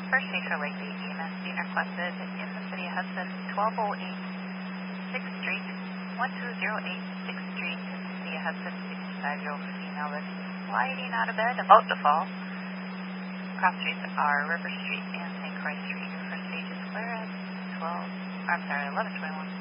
First stage for Lakeview EMS being requested in the city of Hudson, 1208 6th Street, 1208 6th Street in the city of Hudson, 65-year-old female that's sliding out of bed, about to fall. Cross streets are River Street and St. Croix Street. First stage is clear at 11:21.